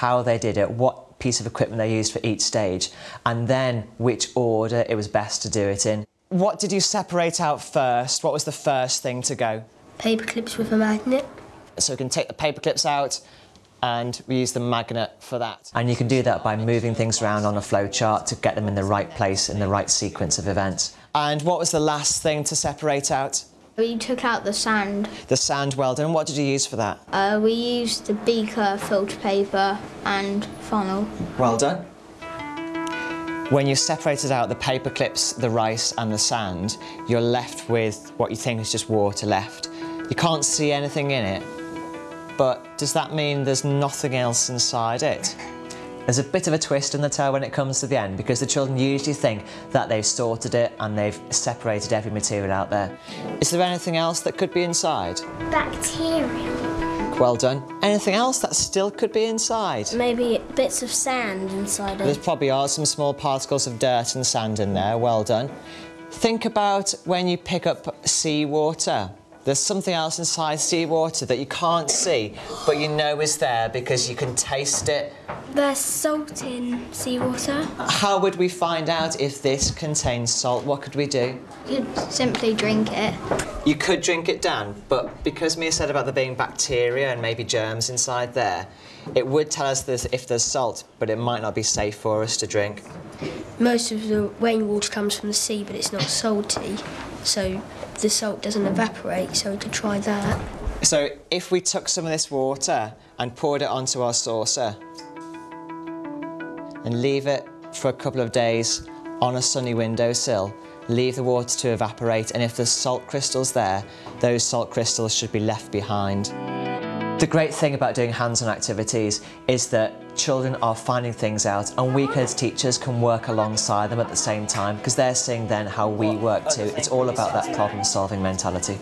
how they did it, what piece of equipment they used for each stage, and then which order it was best to do it in. What did you separate out first? What was the first thing to go? Paper clips with a magnet. So we can take the paper clips out and we use the magnet for that. And you can do that by moving things around on a flow chart to get them in the right place in the right sequence of events. And what was the last thing to separate out? We took out the sand. The sand, well done. What did you use for that? We used the beaker, filter paper and funnel. Well done. When you separated out the paper clips, the rice and the sand, you're left with what you think is just water left. You can't see anything in it, but does that mean there's nothing else inside it? There's a bit of a twist in the tale when it comes to the end, because the children usually think that they've sorted it and they've separated every material out there. Is there anything else that could be inside? Bacteria. Well done. Anything else that still could be inside? Maybe bits of sand inside There it. probably are some small particles of dirt and sand in there. Well done. Think about when you pick up seawater. There's something else inside seawater that you can't see, but you know is there because you can taste it. There's salt in seawater. How would we find out if this contains salt? What could we do? You could simply drink it. You could drink it down, but because Mia said about there being bacteria and maybe germs inside there, it would tell us if there's salt, but it might not be safe for us to drink. Most of the rainwater comes from the sea, but it's not salty, so the salt doesn't evaporate, so we could try that. So if we took some of this water and poured it onto our saucer and leave it for a couple of days on a sunny windowsill, leave the water to evaporate, and if there's salt crystals there, those salt crystals should be left behind. The great thing about doing hands-on activities is that children are finding things out, and we as teachers can work alongside them at the same time, because they're seeing then how we work too. It's all about that problem-solving mentality.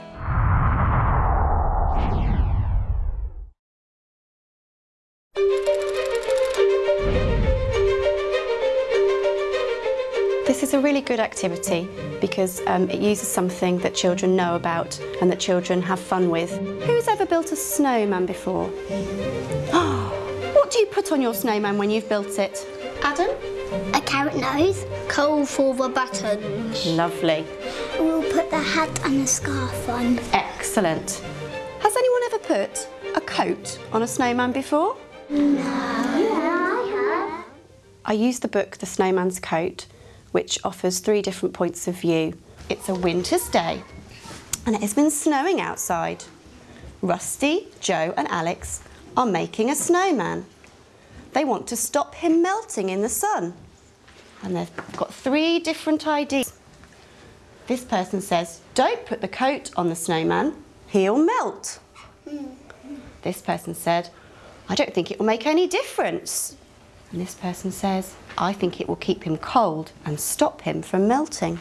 This is a really good activity because it uses something that children know about and that children have fun with. Who's ever built a snowman before? What do you put on your snowman when you've built it? Adam? A carrot nose. Coal for the buttons. Lovely. We'll put the hat and the scarf on. Excellent. Has anyone ever put a coat on a snowman before? No. I have. I used the book The Snowman's Coat, which offers 3 different points of view. It's a winter's day and it has been snowing outside. Rusty, Joe and Alex are making a snowman. They want to stop him melting in the sun. And they've got 3 different ideas. This person says, don't put the coat on the snowman, he'll melt. This person said, I don't think it will make any difference. And this person says, I think it will keep him cold and stop him from melting.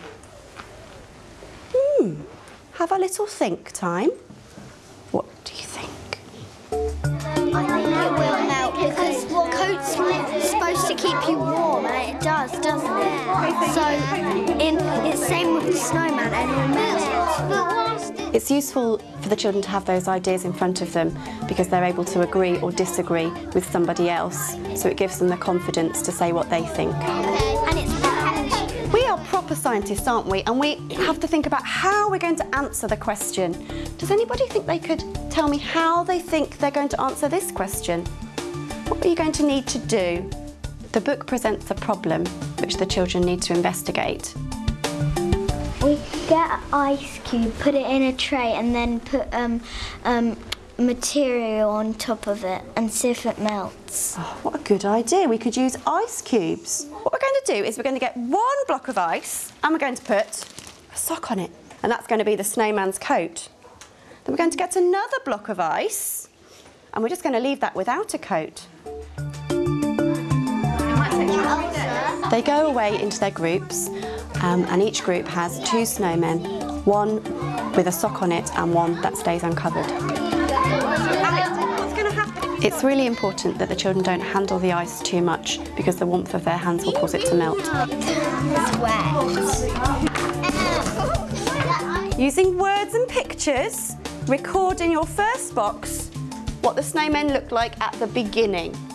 Have a little think time. What do you think? I think it will melt because coat's supposed to keep you warm, and it does, doesn't it? So it's same with the snowman, and it'll melt. It's useful for the children to have those ideas in front of them because they're able to agree or disagree with somebody else, so it gives them the confidence to say what they think. And it's fun. We are proper scientists, aren't we? And we have to think about how we're going to answer the question. Does anybody think they could tell me how they think they're going to answer this question? What are you going to need to do? The book presents a problem which the children need to investigate. We get an ice cube, put it in a tray, and then put material on top of it and see if it melts. Oh, what a good idea. We could use ice cubes. What we're going to do is we're going to get 1 block of ice and we're going to put a sock on it. And that's going to be the snowman's coat. Then we're going to get another block of ice and we're just going to leave that without a coat. They go away into their groups and each group has 2 snowmen, 1 with a sock on it and 1 that stays uncovered. What's going to happen? It's really important that the children don't handle the ice too much because the warmth of their hands will cause it to melt. It's wet. Using words and pictures, record in your first box what the snowmen looked like at the beginning.